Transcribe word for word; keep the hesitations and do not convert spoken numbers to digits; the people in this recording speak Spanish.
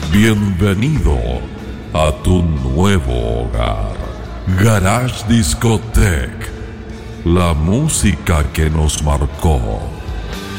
Bienvenido a tu nuevo hogar. Garage Discotech. La música que nos marcó.